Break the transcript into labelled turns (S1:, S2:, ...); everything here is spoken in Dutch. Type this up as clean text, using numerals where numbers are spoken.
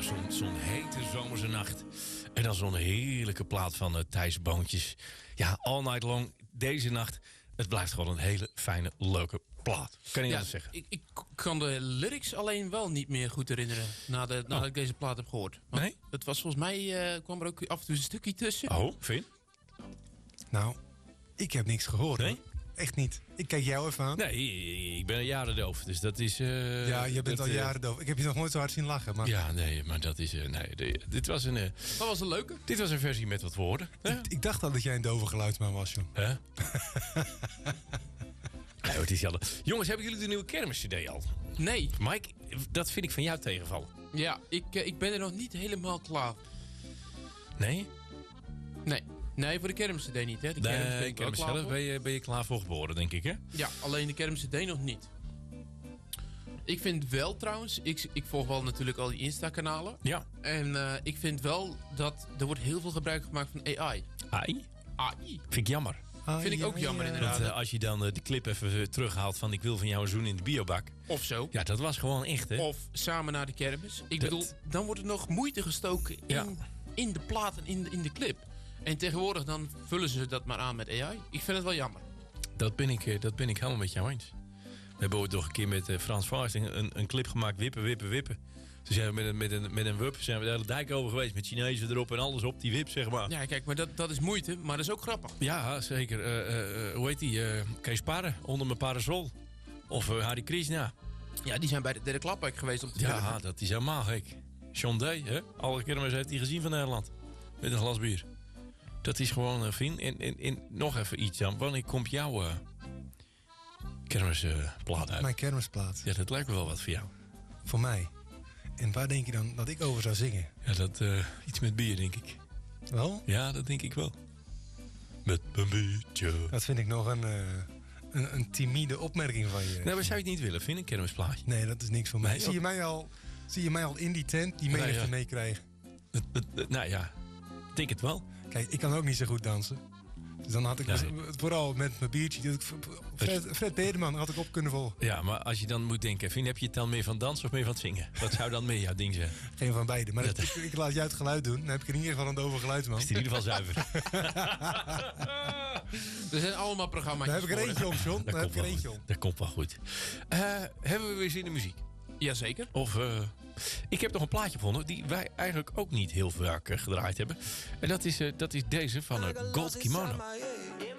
S1: zo'n hete zomerse nacht. En dan zo'n heerlijke plaat van Thijs Boontjes. Ja, All Night Long, deze nacht. Het blijft gewoon een hele fijne, leuke plaat. Kan je dat zeggen?
S2: Ik kan de lyrics alleen wel niet meer goed herinneren. Nadat ik deze plaat heb gehoord. Want
S1: nee?
S2: Het was volgens mij, kwam er ook af en toe een stukje tussen.
S1: Oh, Vin?
S3: Nou, ik heb niks gehoord.
S1: Nee?
S3: Hoor. Echt niet. Ik kijk jou even aan.
S1: Nee, ik ben jaren doof. Dus dat is...
S3: ja, je bent al jaren doof. Ik heb je nog nooit zo hard zien lachen. Maar...
S1: Ja, nee, maar dat is... dit was een...
S2: Dat was een leuke.
S1: Dit was een versie met wat woorden.
S3: Ik dacht al dat jij een dove geluidsman was, joh.
S1: Huh? Nee, het is jammer. Jongens, hebben jullie de nieuwe kermis-cd al?
S2: Nee.
S1: Mike, dat vind ik van jou tegenvallen.
S2: Ja, ik ben er nog niet helemaal klaar.
S1: Nee?
S2: Nee, voor de kermis-cd niet, hè. De
S1: kermis zelf ben je klaar voor geboren, denk ik, hè?
S2: Ja, alleen de kermis-cd nog niet. Ik vind wel trouwens, ik volg wel natuurlijk al die Insta-kanalen.
S1: Ja.
S2: En ik vind wel dat er wordt heel veel gebruik gemaakt van AI.
S1: AI?
S2: AI.
S1: Vind ik jammer.
S2: Vind ik ook jammer inderdaad.
S1: Want als je dan de clip even terughaalt van ik wil van jou een zoen in de biobak.
S2: Of zo.
S1: Ja, dat was gewoon echt, hè?
S2: Of samen naar de kermis. Ik bedoel, dan wordt er nog moeite gestoken in de plaat en in de clip. En tegenwoordig dan vullen ze dat maar aan met AI. Ik vind het wel jammer.
S1: Dat ben ik helemaal met jou eens. We hebben ooit nog een keer met Frans Vaasting een clip gemaakt. Wippen, wippen, wippen. Toen zijn we met een wup zijn we de hele dijk over geweest. Met Chinezen erop en alles op die wip, zeg maar.
S2: Ja, kijk, maar dat is moeite. Maar dat is ook grappig.
S1: Ja, zeker. Hoe heet die? Kees Parre, onder mijn parasol. Of Harry Krishna.
S2: Ja, die zijn bij de derde klapwijk geweest om te filmen.
S1: Ja, dat is helemaal gek. John Day, hè? Alle kermis heeft hij gezien van Nederland. Met een glas bier. Dat is gewoon Vin. En nog even iets dan. Wanneer komt jouw kermisplaat uit?
S3: Mijn kermisplaat.
S1: Ja, dat lijkt me wel wat voor jou.
S3: Voor mij. En waar denk je dan dat ik over zou zingen?
S1: Ja, dat iets met bier, denk ik.
S3: Wel?
S1: Ja, dat denk ik wel. Met een biertje.
S3: Dat vind ik nog een timide opmerking van je.
S1: Nou, maar zou je het niet willen, Vin? Een kermisplaatje?
S3: Nee, dat is niks voor mij.
S1: Nee,
S3: Zie je mij al in die tent die menigte meekrijgen?
S1: Nou ja, ik denk het wel.
S3: Kijk, ik kan ook niet zo goed dansen. Dus dan had ik vooral met mijn biertje... Fred Beerdeman had ik op kunnen volgen.
S1: Ja, maar als je dan moet denken... Vin, heb je het dan meer van dansen of meer van het zingen? Wat zou dan meer jouw ding zijn?
S3: Geen van beide. Maar ik laat jou het geluid doen. Dan heb ik in ieder geval een dove geluidsman.
S1: Is het in ieder geval zuiver.
S2: Er zijn allemaal programma's.
S3: Daar heb ik er eentje om, John. Daar heb ik er eentje om.
S1: Dat komt wel goed. Hebben we weer zin in muziek?
S2: Jazeker.
S1: Of, ik heb nog een plaatje gevonden die wij eigenlijk ook niet heel vaak gedraaid hebben. En dat is deze van Gold Kimono.